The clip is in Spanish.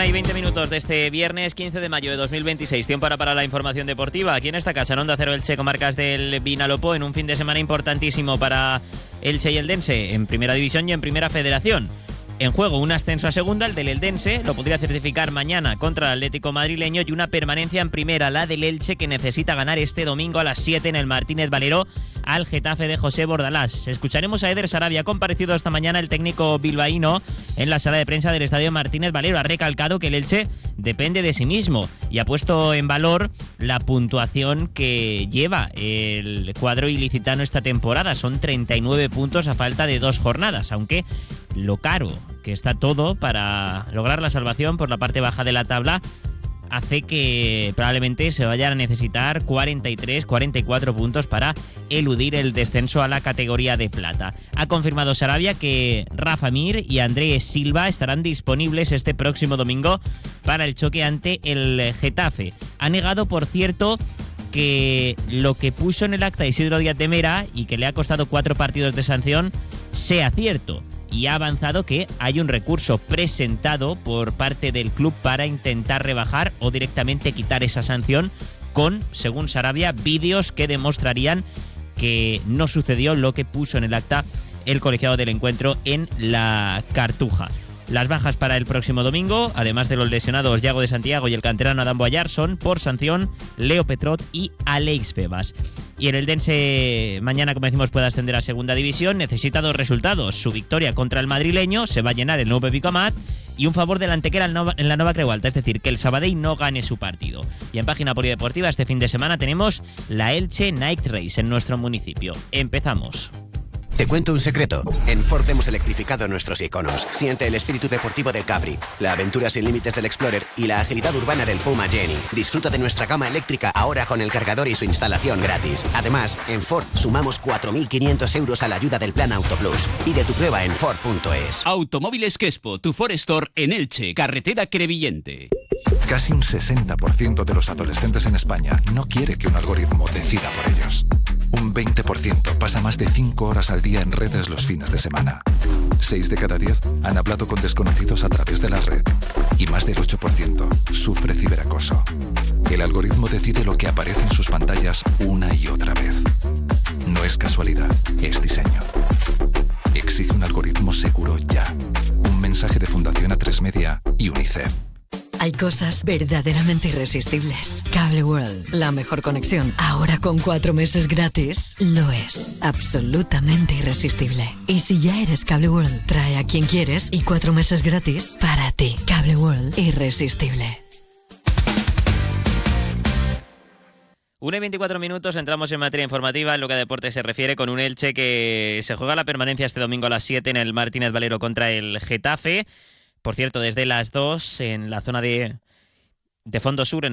1:20 de este viernes 15 de mayo de 2026. Tiempo ahora para la información deportiva. Aquí en esta casa, en Onda Cero Elche, comarcas del Vinalopó, en un fin de semana importantísimo para Elche y Eldense, en Primera División y en Primera Federación. En juego un ascenso a segunda, el del Eldense lo podría certificar mañana contra el Atlético madrileño, y una permanencia en primera, la del Elche, que necesita ganar este domingo a las 7 en el Martínez Valero al Getafe de José Bordalás. Escucharemos a Eder Sarabia. Ha comparecido esta mañana el técnico bilbaíno en la sala de prensa del Estadio Martínez Valero. Ha recalcado que el Elche depende de sí mismo y ha puesto en valor la puntuación que lleva el cuadro ilicitano esta temporada. Son 39 puntos a falta de 2 jornadas, aunque lo caro que está todo para lograr la salvación por la parte baja de la tabla hace que probablemente se vayan a necesitar 43, 44 puntos para eludir el descenso a la categoría de plata. Ha confirmado Sarabia que Rafa Mir y Andrés Silva estarán disponibles este próximo domingo para el choque ante el Getafe. Ha negado, por cierto, que lo que puso en el acta Isidro Díaz de Mera y que le ha costado 4 partidos de sanción sea cierto. Y ha avanzado que hay un recurso presentado por parte del club para intentar rebajar o directamente quitar esa sanción con, según Sarabia, vídeos que demostrarían que no sucedió lo que puso en el acta el colegiado del encuentro en la Cartuja. Las bajas para el próximo domingo, además de los lesionados Yago de Santiago y el canterano Adam Boyar, son por sanción Leo Petrot y Alex Febas. Y el Eldense mañana, como decimos, puede ascender a segunda división. Necesita 2 resultados: su victoria contra el madrileño, se va a llenar el nuevo Pico Amat, y un favor del Antequera en la Nova Creu Alta, es decir, que el Sabadell no gane su partido. Y en página polideportiva este fin de semana tenemos la Elche Night Race en nuestro municipio. Empezamos. Te cuento un secreto. En Ford hemos electrificado nuestros iconos. Siente el espíritu deportivo del Capri, la aventura sin límites del Explorer y la agilidad urbana del Puma Jenny. Disfruta de nuestra gama eléctrica ahora con el cargador y su instalación gratis. Además, en Ford sumamos 4.500 euros a la ayuda del Plan Auto Plus. Pide tu prueba en Ford.es. Automóviles Quespo, tu Ford Store en Elche, carretera Crevillente. Casi un 60% de los adolescentes en España no quiere que un algoritmo decida por ellos. Un 20% pasa más de 5 horas al día en redes los fines de semana. 6 de cada 10 han hablado con desconocidos a través de la red. Y más del 8% sufre ciberacoso. El algoritmo decide lo que aparece en sus pantallas una y otra vez. No es casualidad, es diseño. Exige un algoritmo seguro ya. Un mensaje de Fundación A3 Media y UNICEF. Hay cosas verdaderamente irresistibles. Cable World, la mejor conexión, ahora con 4 meses gratis, lo es. Absolutamente irresistible. Y si ya eres Cable World, trae a quien quieres y 4 meses gratis para ti. Cable World, irresistible. 1:24, entramos en materia informativa en lo que a deporte se refiere, con un Elche que se juega la permanencia este domingo a las 7 en el Martínez Valero contra el Getafe. Por cierto, desde las 2 en la zona de Fondo Sur, en